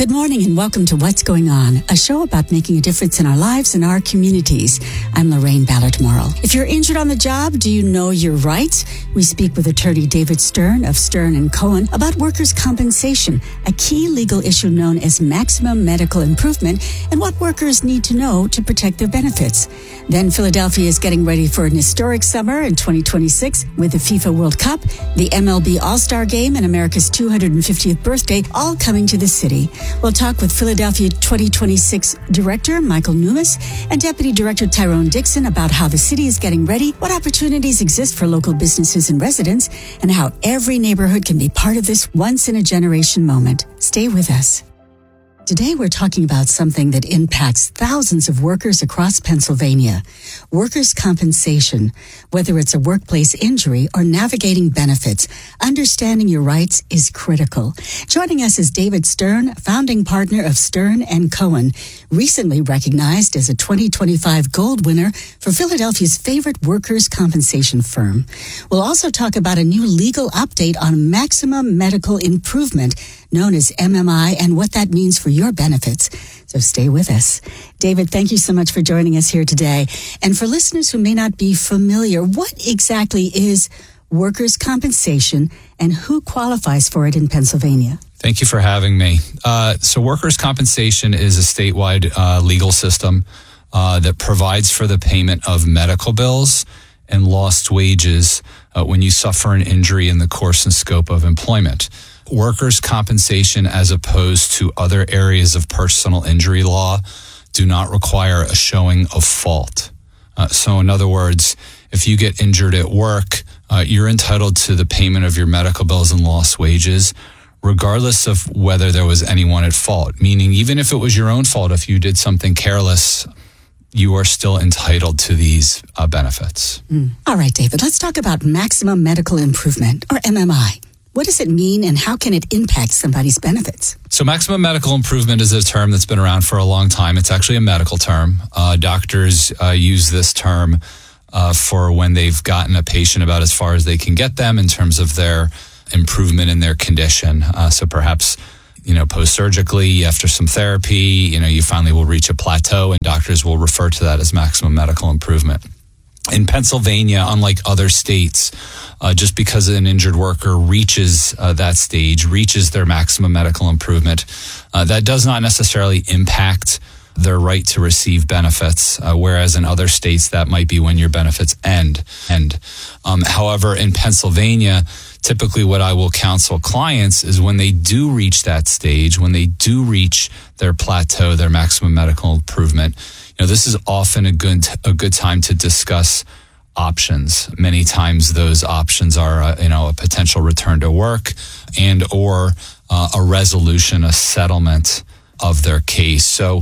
Good morning and welcome to What's Going On, a show about making a difference in our lives and our communities. I'm Lorraine Ballard Morrill. If you're injured on the job, do you know your rights? We speak with attorney David Stern of Stern & Cohen about workers' compensation, a key legal issue known as maximum medical improvement, and what workers need to know to protect their benefits. Then Philadelphia is getting ready for an historic summer in 2026 with the FIFA World Cup, the MLB All-Star Game, and America's 250th birthday, all coming to the city. We'll talk with Philadelphia 2026 Director Michael Numis and Deputy Director Tyrone Dixon about how the city is getting ready, what opportunities exist for local businesses and residents, and how every neighborhood can be part of this once-in-a-generation moment. Stay with us. Today we're talking about something that impacts thousands of workers across Pennsylvania. Workers' compensation. Whether it's a workplace injury or navigating benefits, understanding your rights is critical. Joining us is David Stern, founding partner of Stern & Cohen, recently recognized as a 2025 Gold winner for Philadelphia's favorite workers' compensation firm. We'll also talk about a new legal update on maximum medical improvement, known as MMI, and what that means for your benefits. So stay with us. David, thank you so much for joining us here today. And for listeners who may not be familiar, what exactly is workers' compensation and who qualifies for it in Pennsylvania? Thank you for having me. So workers' compensation is a statewide legal system that provides for the payment of medical bills and lost wages when you suffer an injury in the course and scope of employment. Workers' compensation, as opposed to other areas of personal injury law, do not require a showing of fault. So in other words, if you get injured at work, you're entitled to the payment of your medical bills and lost wages, regardless of whether there was anyone at fault. Meaning, even if it was your own fault, if you did something careless, you are still entitled to these benefits. All right, David, let's talk about maximum medical improvement, or MMI. What does it mean and how can it impact somebody's benefits? So maximum medical improvement is a term that's been around for a long time. It's actually a medical term. Doctors use this term for when they've gotten a patient about as far as they can get them in terms of their improvement in their condition. So perhaps, post-surgically, after some therapy, you finally will reach a plateau, and doctors will refer to that as maximum medical improvement. In Pennsylvania, unlike other states, just because an injured worker reaches that stage, reaches their maximum medical improvement, that does not necessarily impact their right to receive benefits, whereas in other states, that might be when your benefits end. However, in Pennsylvania, typically what I will counsel clients is when they do reach that stage, when they do reach their plateau, their maximum medical improvement, this is often a good time to discuss options. Many times those options are, a potential return to work and or a resolution, a settlement of their case. So